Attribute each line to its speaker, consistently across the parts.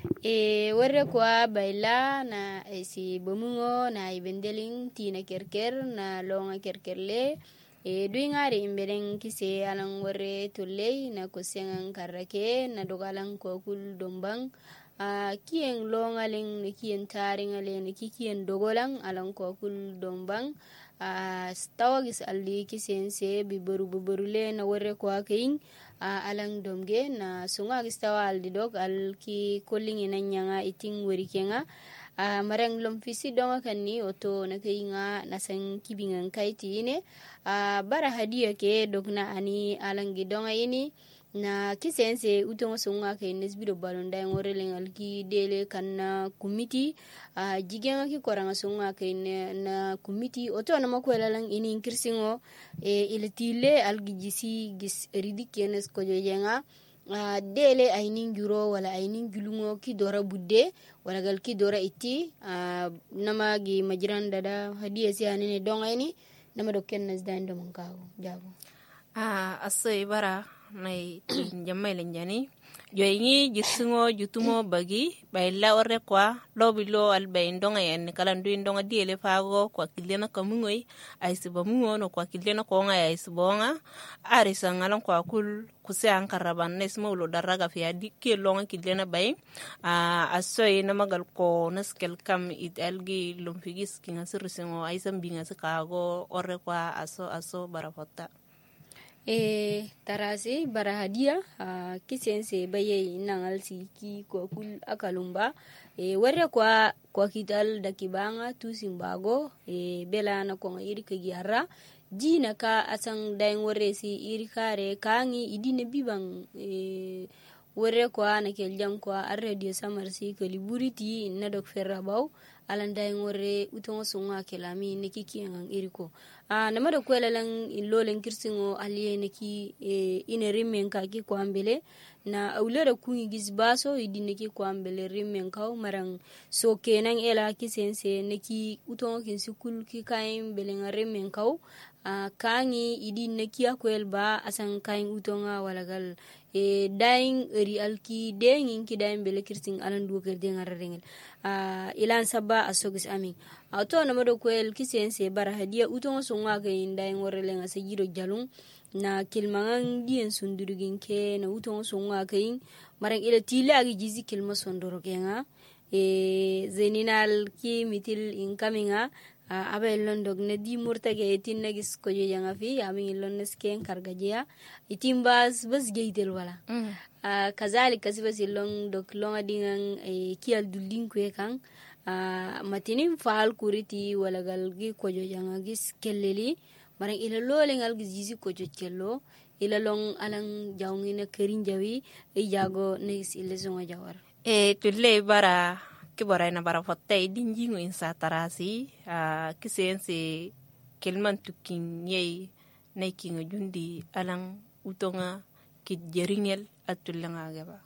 Speaker 1: Warre kwa baila na si bomungo na ibendelin tina kerker na longa kerkerle. Dui ngari imberen kise alang warre tulle na kusengan karake na dogalang ko kul dombang. Kien longa ling na kien taring ale na kien dogolang alang ko kul dombang. Stawagis aldi kisense bibaru le na warre kwa kain. Alang domge na sunga gistawa aldi dog al ki kolling inanyanga iting werikenga marang lomfisi donga kanni oto na kainga nasan kibingan kaiti ine bara hadiya ke dogna ani alang gidonga ini na kisense utonga sunga ke nesbido balonda ngoreleng alki dele kanna kumiti jigenga ki koranga sunga ke na kumiti oto na makwela lang ini kirsingo iletile algijisi gis ridikenes ko jojenga dele ainin juro wala ainin gulungo ki dora budde wala gal ki dora itti nama gi majiran dada hadiya si anene donga ini nama dokken nas dando mankawo jago
Speaker 2: asoy bara nay jammay lenjani joyingi jisungo jutumo bagi bayla orre kwa lobilo albayin donga yan kalandu indonga diele fago kwa kilena kamungoi aisiba mungo no kwa kilena ko nga aisibonga arisa ngalan kwa kul kuse ankaraban nesmo ulo daraga fi adi ke longa kilena bay asoy na magal ko naskel kam it algi lumpigis kinga sirrisingo aisam binga sikago orre kwa aso barafota
Speaker 1: tarasi bara hadiya kisense baye nangal si ki ko kul akalumba warre kwa kital da kibanga tusimbago bela na ko iri ke giara jina ka asan dain warre si iri kare kangi idine bibang warre kwa na keljam kwa arredio samarsi ko liburiti na dok ferrabaw alanda ngore utongo sunga kelami ne kiki ngang iriko nama do kwela lang lolen kirsingo aliye ne ki ine rimen ka ki kwambele na awlera kungi gisbaso idine ki kwambele rimen ka marang so kenan ela ki sense ne ki utongo kin sikul ki kaim belenga rimen ka kangi idine ki akwel ba asan kain utonga walagal daing eri alki dengin ki daing bele kirsin alan du ker dengar rengel ilan sabba asogis amin to na mado kwel kisense bara hadiya utongo sunga ke daing worlenga sajiro jalung na kilmangan dien sundurugin ke na utongo sunga ke marang ila tila gi jizi kilma sondoro kenga zeninal ki mitil inkaminga abe londog na di murtage tinna gis ko janga fi amin lonnes ken kargajiya itimbas bas geidel wala kazalika sibas long dok longa dingan kial duldin ko kan matinin faal kuriti wala galgi ko janga gis kelleli marang ila lolengal gis jisi ko kello ila long alang jawngina kerin jawi jago neis ile zonga jawar
Speaker 2: tulle bara kibara na bara fotta dinjingo insa tarasi kisense kelman tukin yei naikinga jundi alang utonga kid jeringel atulanga gaba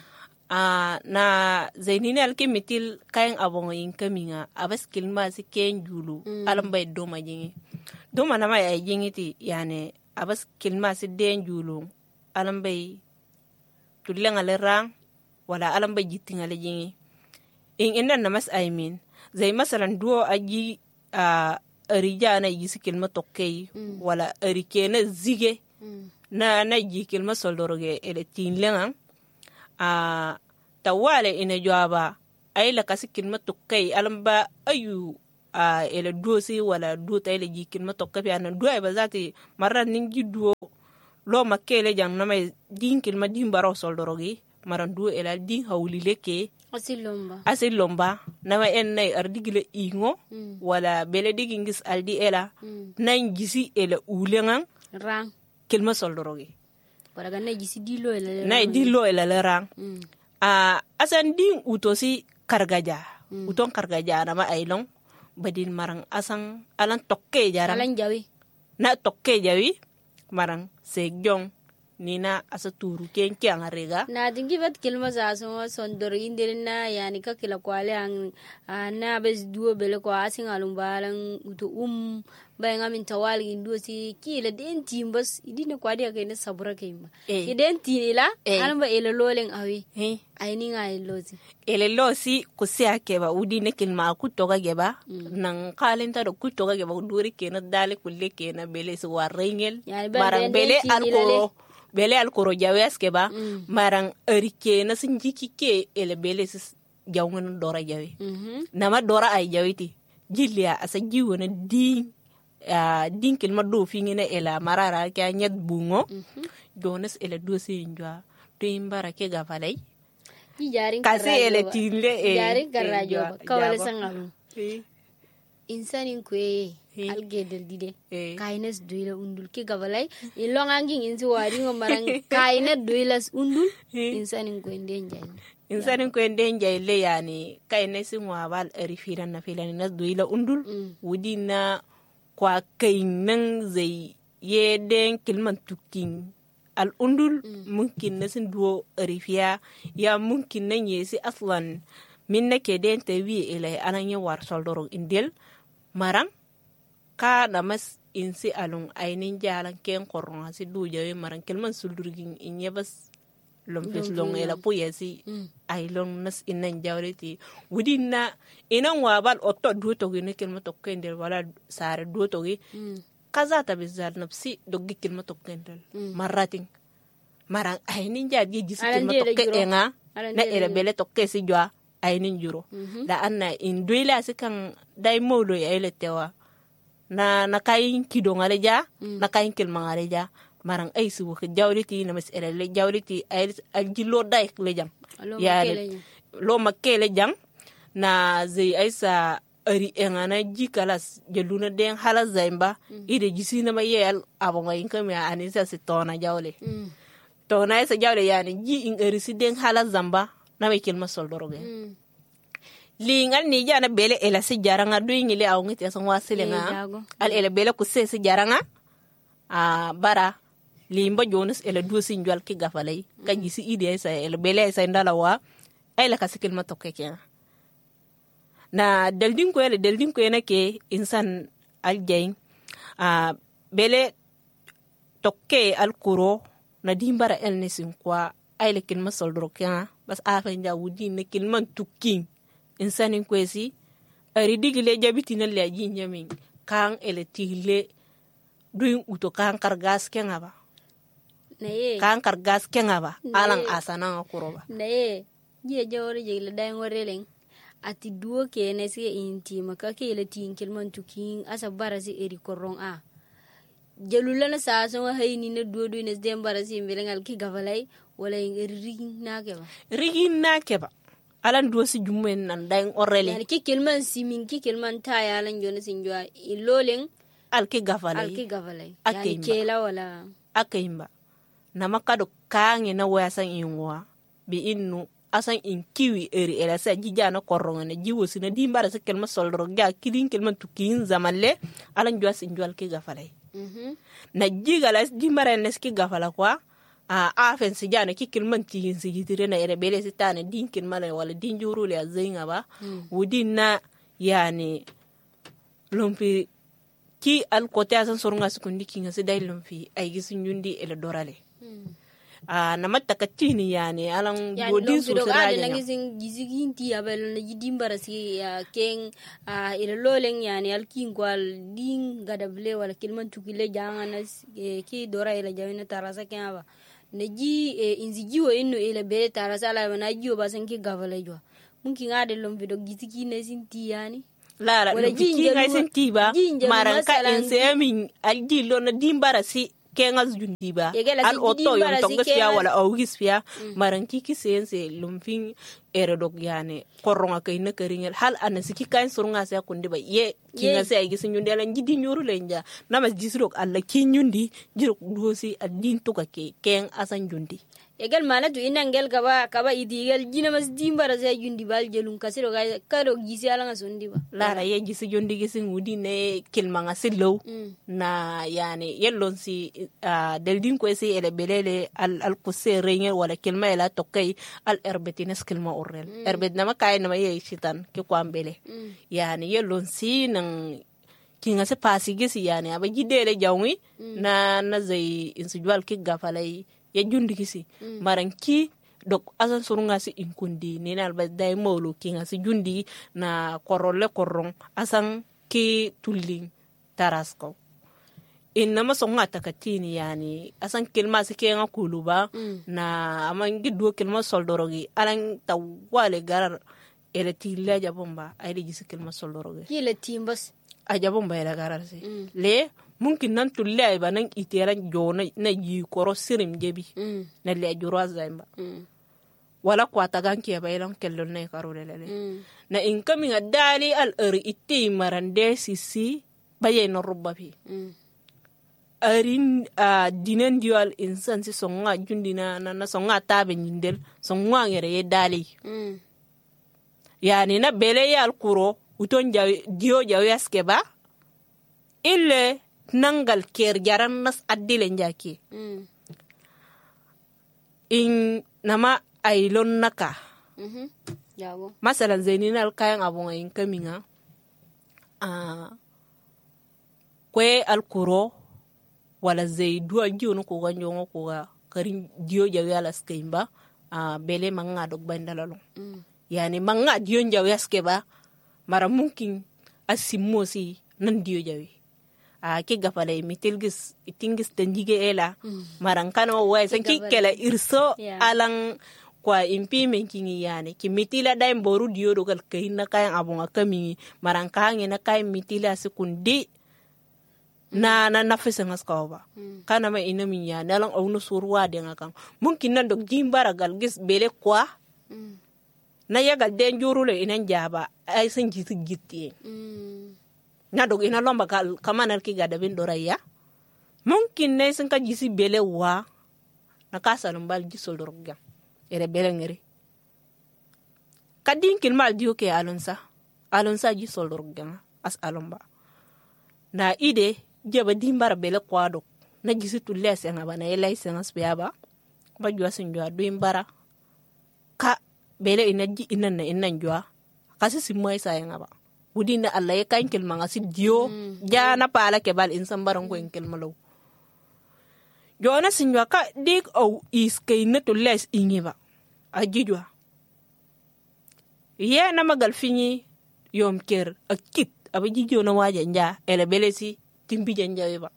Speaker 2: na zaininel kimitil kayan abongo inkaminga abas kilma si ken julu alam bay doma jingi doma na may jingi ti yani abas kilma si den julu alam bay tulanga lerang wala alam bay jitinga le jingi in indan na mas aimin zai masalan duo aji rija na yi sikil ma tokkei wala rike na zige na jikil ma soldoroge ele tinlenga tawale ina jwaba ay la kasikil ma tokkei alamba ayu ele dosi wala duo ta ele jikil ma tokkei ana duo ay bazati maran ningi duo lo makele jang na may dinkil ma dimbaro soldoroge maran duo ele din hawlile ke asilomba nama en nay ardigile ingo wala bele digingis aldi ela nan gisi ela ulengan
Speaker 1: rang
Speaker 2: kelma soldoroge
Speaker 1: wala ganna gisi dilo
Speaker 2: ela rang asan din utosi kargaja uton kargaja nama ailong badin marang asan alan tokke jaram
Speaker 1: alan jawi
Speaker 2: na tokke jawi marang segjong nina asa turu ken kyang rega
Speaker 1: na dingi vat kilma za son dor indirna yani ka kila kwale an na bez duo bele ko asin alumbalan uto bayan amin tawali indo si kila den timbas idina kwadi ka ne sabura kayma den tinila alba ele lolen awi aini nga elozi
Speaker 2: ele losi kusia keba udi ne kilma ku toga geba nan kalenta do ku toga geba duri kena dale kulle kena bele so warengel marang bele alkoro jawes keba marang erike na sinjiki ke ele bele sis jawngan dora jawe nama dora ay jawiti jilia asa jiwona din kilma do fingina ela marara ka nyat bungo jonas ele dosi njwa to imbara ke gafalay kasi ele tinle
Speaker 1: jaring karajo kawale sangalu insanin kwe algedel dide kaynes doila undul ke gabalay ilongangin insi wari ngomarang kaynet doilas undul insanin kwe ndenjay
Speaker 2: le yani kaynes ngwabal rifiran na filani nas doila undul wudina kwa kaynan zai yeden kilman tukin al undul mungkin nasin duo rifiya ya mungkin nan yesi aslan min nake den tawi ilay anan ya war soldoro indel marang ka da mas insi alun ainin jalan ken korona si du jawe marang kilman suldurgin inye bas lompes long ela puyesi ailon nas inan jawreti wudinna inan wabal otto du to gine kilma to kendel wala sare du to gi kaza ta bizal nafsi doggi kilma to kendel marating marang ainin jadi gisi kilma to ke enga na ere bele to ke si jwa ainin juro da anna induila sikan dai modo ya ele tewa na kayin kidongale ja na kayin kilmangale ja marang ay su ko jawriti na mas ele jawriti ay agilo dai lejam ya lo makele jam na zai aisa ari engana jikalas jeluna den hala zaimba ide jisina ma yel abonga inkam ya anisa se tona jawle tona isa jawle yani ji in ari si den hala zamba na me kilma soldoroge lingal ni jana bele ela si jaranga do ngile aw ngiti asan wasilenga al ela bele ku se si jaranga bara limba jonas ela do si njwal ki gafalay ka gisi ide sa ela bele sa ndalawa ela ka sikil matokeke na deldin ko ena ke insan al jain bele tokke al kuro na dimbara el nesin kwa ela kin masoldro kya bas afa nja wudi ne kin man tukkin insanin kwesi ari digile jabiti na le jinjamin kan eletile duin uto kan kargas kengaba
Speaker 1: naye
Speaker 2: kan kargas kengaba alang asana kuroba
Speaker 1: naye je jawre je le dai ngoreleng ati duo ke ne se inti maka ke le tin kelman tukin asa barasi eri korong jelula na sa so hayni ne duo ne dem barasi mbelengal ki gavalay wala rigin na keba alan dosi jummen nan dain orrele yani kikilman simin kikilman taya alan jona sinjwa ilolen alki gafalay yani kela wala akayimba na makado kange na wasan inwa bi innu asan in kiwi eri ela sa jijana korronga na jiwosi na dimbara sa kelma soldro ga kidin kelman tukin zamalle alan jwa sinjwa alki gafalay na jigala dimbara neski gafala kwa afen si jana kikil man tigin si jitire na ere bele si tane dinkin mala wala din juru le azinga ba wudin na yani lompi ki al kote asan sorunga sukundi kinga si dai lompi ay gisun yundi ele dorale na matakatini yani alang godin su siraja ya nangizin gizigin ti abel na jidimbara si ken ele lolen yani alkin kwal din gadable wala kilman tukile jangana ki dora ele jawina tarasa ken aba naji inzijiwo inno ele bere tarasa la na jiwo basan ki gavala jwa munki ngade lombi do gitiki ne sinti yani lara wala jinki ngai sinti ba maranka inse min aljilo na dimbara si kengas jundiba al oto yon tongas ya wala awgis ya maranki ki sense lumfin eredok yani koronga kay na keringel hal anasi ki kan surunga sa kundi ba ye kinga sa ay gisin yundi lan jidi nyuru lenja namas jisrok alla ki nyundi jirok dosi adin to ka ke ken asan jundi egal malatu inangel kaba idigal jina mas dimbara sai jundi bal jelun kasiro ga kado gisi ala ngasundi ba
Speaker 2: lara ye gisi jondi gisi ngudi ne kilmanga sillo na yani yellon si del din ko si ele belele al kusse renger wala kilma ela tokkay al erbetines kilma orrel erbet na makay na maye shitan ke kwambele yani yellon si nang kinga se pasi gisi yani aba jidele jawmi na zai insujwal ki gafalai ya jundi kisi maranki dok asan surunga si inkundi ni na alba day mawlu ki nga si jundi na korole korong asan ki tulling tarasko inna ma songa takatini yani asan kilma si ke nga kuluba na amangi do kilma soldorogi alan tawale garar ele tilla jabomba ay di gisi kilma soldorogi
Speaker 1: ki le timbas
Speaker 2: ajabomba ele garar si le mungkin nan tulle ay ba nan iteran jona na yi koro sirim jebi na le juro azamba wala kwata ganki ba ilan kellon ne karo lele na incoming adali al iti marande sisi baye no rubba fi arin dinen dual insan si songa jundina na songa tabe nyindel songa ngere ye dali yani na bele ya al kuro uton dio jawi askeba ille nangal ker jaran nas addile njaki in nama ailon naka
Speaker 1: jago
Speaker 2: masalan zainina alkayan abun in kaminga kwe alkuro wala zai duwa jiyo ko ganjo ko ga karin dio jawi ala skimba bele manga dog bandalalo yani manga dio jawi askeba mara mungkin asimmo si nan dio jawi ki gafale mitilgis itingis tanjige ela marankano wa san ki kela irso alang kwa impi menkingi yani ki mitila dai boru dio dogal kaina kayan abunga kami marankangi na kay mitila sekundi na nafisa ngaskawa kana ma ina min ya nalang awno surwa de ngakang mungkin nan dog jimbara galgis bele kwa na yagal den jurule ina jaba ay san jitu gitti na dog ina lomba kamana ki gada bin doraya mungkin ne sun ka jisi bele wa na kasalum bal jisol dorga ere bele ngere kadin kin mal diyo ke alonsa jisol dorga as alomba na ide jaba dimbar bele kwado na jisi tulle senga bana elai senga spiaba ba jwa sin jwa duimbara ka bele ina ji inna jwa kasi simoi sa nga ba udina Allah ya kan kilma ngasi dio jana pala ke bal insan barang ko enkel malo jona sinwa ka dik au is kayna to les ingiba ajijwa ye na magal fini yom ker akit abaji jona waja nja ele belesi timbi janja ba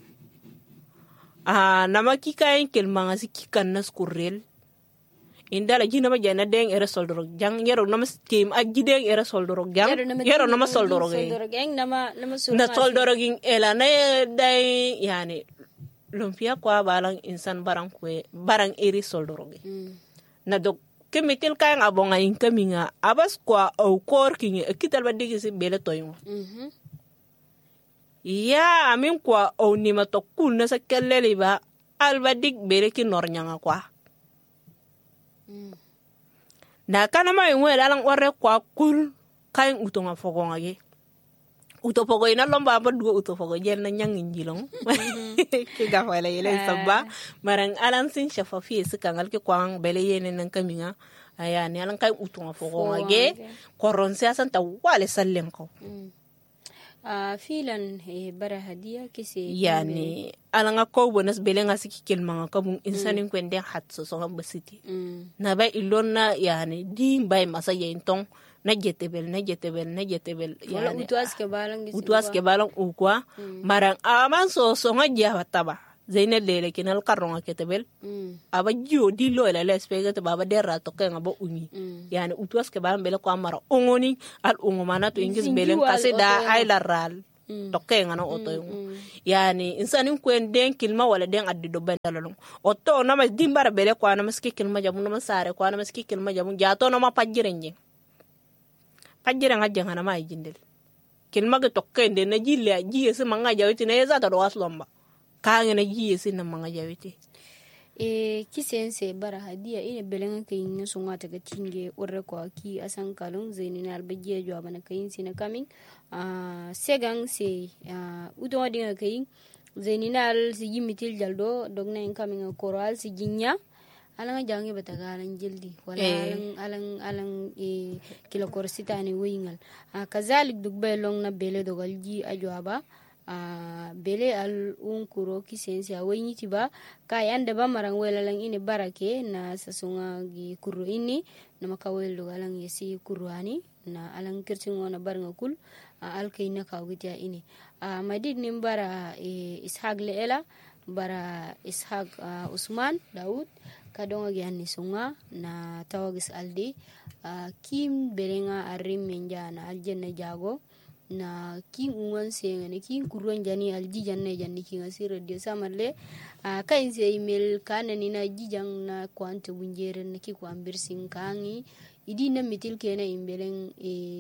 Speaker 2: na makika enkel mangasi kikan nas kurel indala jina ma jana deng era soldoro jang yero nama team aji deng era soldoro jang yero nama soldoro
Speaker 1: geng nama
Speaker 2: na soldoro ging ela na dai yani lumpia kwa balang insan barang iri soldoro gi na dok kemitil kayang abonga in kaminga abas kwa au kor king kital ba digi si bele toyo ya amin kwa au ni ma to kul na sa kellele ba albadik bele ki nornyanga kwa na kana mai ngwe dalang ore kwa kul kain utonga fogonga ge uto fogo ina lomba ba duo uto fogo jel na nyang njilong ki ga wala yele sabba marang alan sin shafafi sikangal ki kwang bele yene nan kaminga aya ni alan kai utonga fogonga ge koron siasan ta wale sallen ko
Speaker 1: filan bara hadiya kise
Speaker 2: yani alanga ko bonus belenga sikikil mga kabung insanin kwende hatso so ngam basiti na ba ilonna yani di bay masa yentong na jetebel yani utwas ke balang ukwa marang aman so ngaja wataba zainal lele kinal karonga ketebel aba jio di lo la lespega te baba derra to kenga bo uni yani utwas ke balang bele ko amara ongoni al ongomana to ingis belen kaseda ay laral to kenga no oto yani insanin kwen den kilma wala den addi do bendalalong oto na mas dimbara bele ko na mas kilma jamu na masare ko na mas kilma jamu jato na ma pajirenje ngajja na ma jindel kilma ga to kende na jille jiye se manga jawti na yeza to waslomba kaanga na jiye sin na manga jawiti
Speaker 1: kisense bara hadiya ine belenga kayin na sunga ta tinge urre ko ki asan kalun zainina albajiya jwa bana kayin sina kamin segang se uto dinga kayin zainina al si yimitil jaldo dogna in kamin koral si jinya alanga jangi bataga alan jildi wala alan kila korsita ni wingal kazalik dugbe long na bele dogalji ajwaba bele al unkuro kisensi awenyi tiba kay ande ba marang welalang ini barake na sasunga gi kuro ini na makawel dogalang yesi kuruani na alang kirsingo na baranga kul al kayna kawgitya ini madid nimbara ishaq leela bara ishaq usman daud kadonga gi anni sunga na tawagis aldi kim belenga arrim menja na aljanna jago na kin ungan senga ne kin kuron jani aljijan ne janni kin asira de samarle kain se email kana ni na jijang na kwante bunjere na ki kwambir sinkangi idi na mitil kena imbelen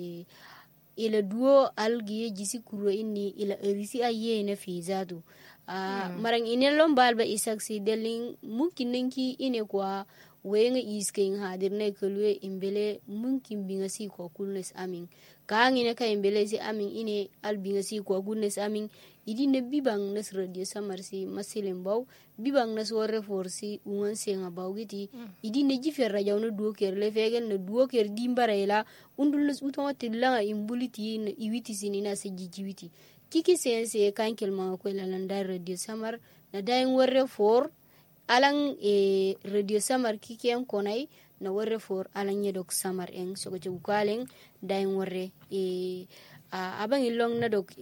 Speaker 1: ila duo algi jisi kuro inni ila erisi aye na fizadu marang ine lombal ba isak si deling mungkin nenki ine kwa wenga isken hadir ne kulwe imbele mungkin binga si ko kulnes amin kaangi ne ka imbele si amin ine albinga si ko kulnes amin idi ne bibang nas radio samarsi masilen baw bibang nas wore forsi ungan senga bawgiti idi ne jifer rajaw no duo ker le fegel no duo ker dimbarela undul nas utomatilanga imbuliti ne iwiti sinina se jijiwiti kiki sense kankel ma ko lalanda radio samar na dayin wore for alang radio samar kiken konai na warre for alang yedok samar eng so ko kaleng dayin warre abang ilong na dok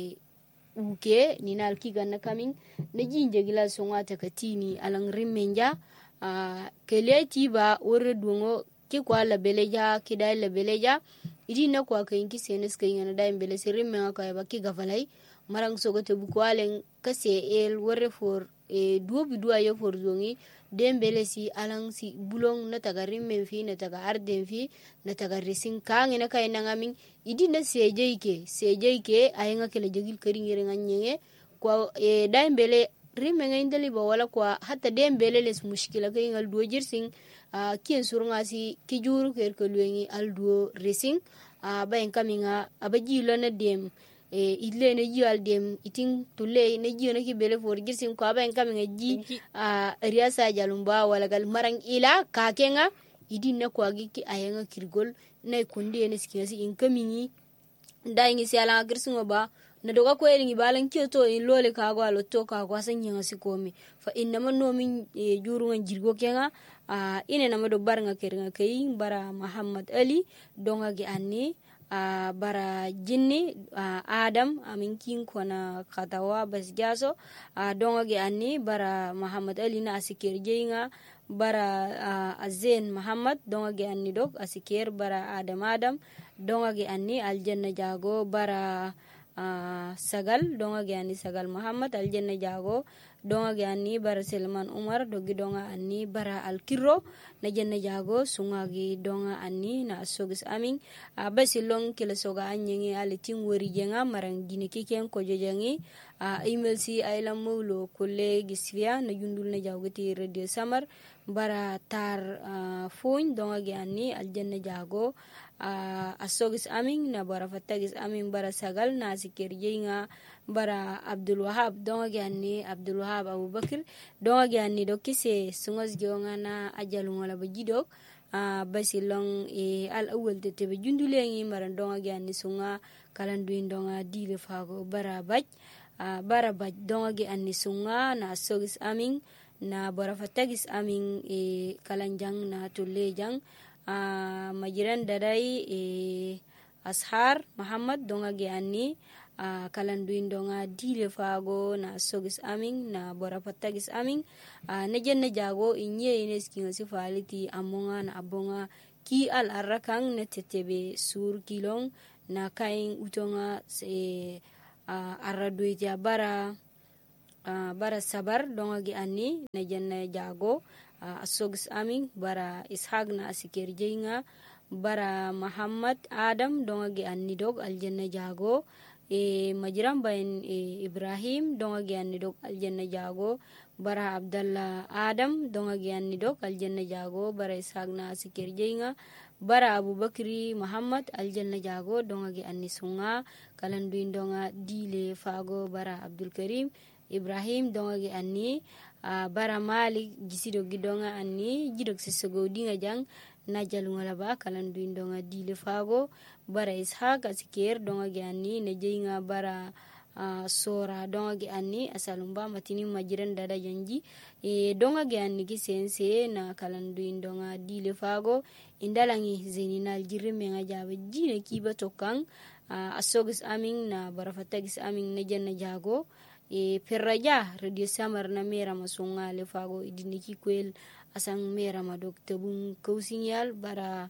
Speaker 1: uke ninal kigan na kaming na jinje gila songa ta katini alang rimenja keleti ba warre dungo ki kwa la beleja kidai la beleja idi na kwa kayin ki senes kayin na dayin bele sirrimen ka ba ki gafalai marang so ko te bu kwalen kase el warre for duo bidua yo forzongi dembele si alang si bulong na tagarim menfi na taga arden fi na taga resin kange na kay nangamin idi na sejeike ayenga kele jogil keringere nganyenge kwa dembele rimenga indali ba wala kwa hatta dembele les mushkila kay ngal duo jirsin kien surunga si kijuru ker kelwengi al duo resin bayen kaminga abaji lona dem ile ne ji aldem itin tulle ne ji ne ki bele for girsin ko aben kam ji riasa jalumba wala gal marang ila kakenga idin ne ko agi ki ayenga kirgol ne kundi ne skiyasi in kamini dai ngi sala girsin ba na doga ko eri balan kyoto in lole ka go alo to ka ko san yin asikomi fa inna man no min juru ngan jirgo kenga ine na mado barnga keringa kay bara muhammad ali donga gi anni bara jinni adam amin kin kona khatawa bas jaso donga gi anni bara muhammad ali na asikir jeinga bara azen muhammad donga gi anni dok asikir bara adam donga gi anni aljanna jago bara sagal donga gi anni sagal muhammad aljanna jago donga gi anni bara selman umar dogi donga anni bara alkirro na janna jago sunga gi donga anni na sogis amin basilong kila soga anyengi alitin wori jenga marang gine kiken ko jojangi email si aylam mawlo kulle gisfia na jundul na jawgati radio samar bara tar phone donga gi anni aljanna jago asogis amin na bara fatagis amin bara sagal na sikir jenga bara abdul wahab donga gi anni abdul wahab abubakar donga gi anni dokise sungos jonga na ajalun wala bajidok basilong al awal tete be jundulengi maran donga gi anni sunga kalanduin donga dile fago bara baj donga gi anni sunga na sogis amin na bara fatagis amin kalanjang na tulejang majiran dadai ashar muhammad donga gi anni kalanduin donga dile fago na sogis amin na bora patagis amin na jenna jago inye ines kinga sifaliti amonga na abonga ki al arrakang na tetebe sur kilong na kain utonga arraduiti bara sabar donga gi anni na jenna jago asogis amin bara ishaq na asikir jeinga bara muhammad adam donga gi anni dog aljanna jago majiran bayan Ibrahim donga gianni dok aljanna jago bara Abdallah Adam donga gianni dok aljanna jago bara Ishaq na sikir jenga bara Abubakri Muhammad aljanna jago donga gianni sunga kalanduin donga dile fago bara Abdul Karim Ibrahim donga gianni bara Malik gisido gidonga anni jidok sisogo dinga jang najal ngala kalanduin donga dile fago bara Ishaq asikir donga gianni nejenga bara sora donga gianni asalumba matini majiran dada janji donga gianni gisense na kalanduin donga dile fago indalangi zeninal jirme ngajabe jine kiba tokang asogis aming na bara fatagis aming nejanna jago perraja radio samar na mera masunga le fago idiniki kwel asang mera madok tabung kausinyal bara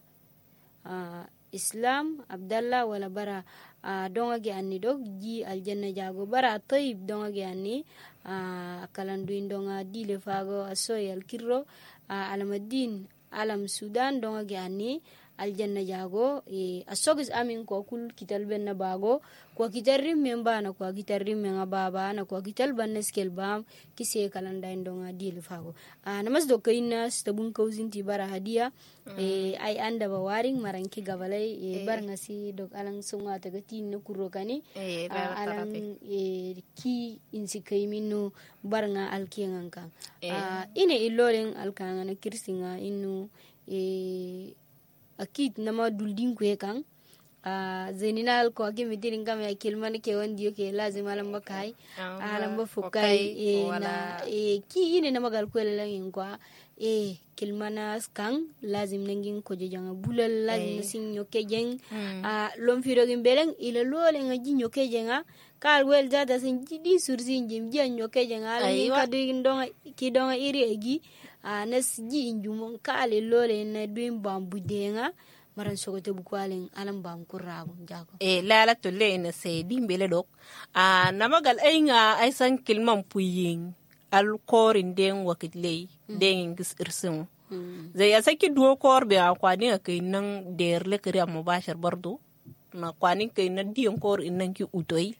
Speaker 1: Islam Abdallah wala bara donga ge anni dog ji aljanna jago bara Tayyib donga ge anni kalanduin donga dile fago asoyal kirro Alamuddin alam Sudan donga ge anni aljanna jago asogis amin ko kul kital benna bago ko kitarrim memba na ko kitarrim menga baba na ko kital banna skel bam kise kalanda indonga dil fago namas do kayna stabun kauzinti bara hadiya ay anda ba waring maranki gabalai bar ngasi dok alang sunga taga tin no kuro kani alang ki insi kayminu bar nga alkiyangan kan ine illolen alkanga na kirsinga inu akid nama duldin kwe kan zeninal ko ake mitirin kam ya kilman ke wandi ke lazim alam bakai alam ba fukai na ki ine nama gal ko lang kwa kilmana kan lazim nangin ko janga bulal lazim sin nyoke jeng lom firo gimbeleng ila lole ngaji nyoke jenga kal wel jada sin jidi sursin jim jan nyoke jenga ala kadu ndonga ki donga iri egi nas ji injumon kale lole na duin bambu denga maran sogote bukwalen alam bam kurago jago
Speaker 2: lala to le na se dimbele dok namagal ay nga ay san kilman puyin al korin den wakit lay den gis irsin zai ya saki duwo kor be akwani kai nan der le kare mubashir bardo na kwani kai nan diyon kor innan ki utoy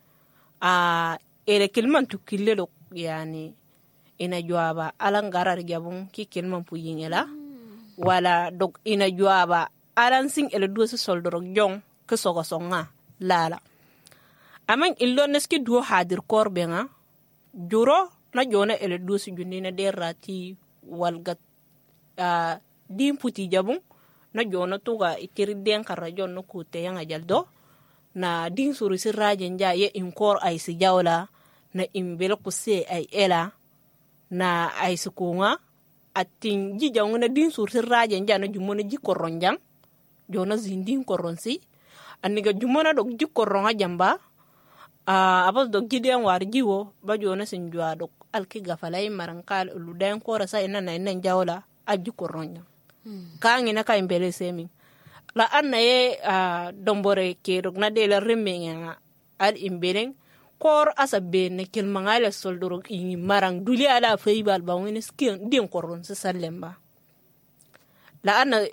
Speaker 2: ele kilman tukille dok yani ina juaba alan garar gabun ki kilman puyin ela wala dok ina juaba alan sing ele duwo se soldorok jong ke sogo songa lala aman illo neski duwo hadir korbe nga juro na jona ele duwo se junina derati walgat dim puti jabun na jona tuga ikiri den karajon no kute yanga jaldo na din suru sirajen ja ye inkor ay si jawla na imbel ko se ay ela na ay sukunga atin jijang na din sur sirajen ja na jumona jikoronjang jona zindin koronsi aniga jumona dok jikoronga jamba abas dok giden war jiwo ba jona sinjwa dok alki gafalay marankal uludan ko rasa ina na ina jawla ajikoronjang kangi na ka imbele semi la anna ye dombore ke dok na de la remenga al imbeleng kor asabe ne kilmangala soldoro ingi marang duli ala feibal ba woni skin din koron se salemba la anna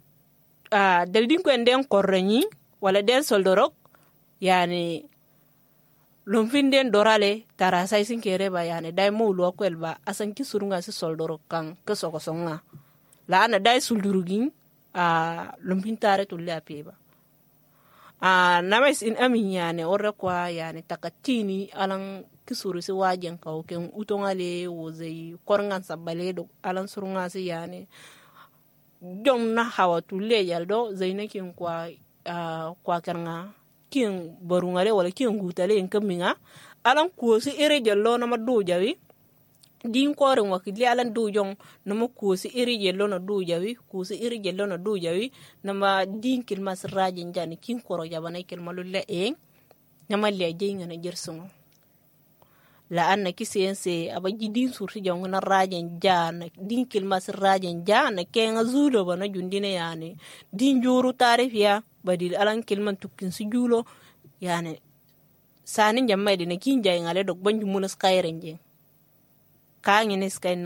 Speaker 2: del din ko den korreni wala den soldoro yani lomfinden dorale tara sai sin kere ba yani dai mo lo kwel ba asan ki surunga se soldoro kan ke soko songa la ana dai suldurugin lumpintare tulle apeba namais in amin yani orre kwa yani takatini alan kisuru si wajen ka ken utongale wo zai korngan sabale do alan surunga si yani dom na hawa tulle yaldo zai nakin kwa karnga kin barungale wala kin gutale en kaminga alan ko si ere jallo na madu jawi din koren wakili alan du jong nama kusi iri jello na du jawi kusi iri jello na du jawi nama din kilma sirajin jani kin koro jabana kilma lulle nama le jenga na jersumo la anna kisiense abaji din surti jong na rajin jana din kilma sirajin jana kenga zulo bana jundine yani din juru tarif ya badil alan kilman tukin si julo yani sanin jamma dina kin jay ngale dok banju munas kayren jeng kangi nes kay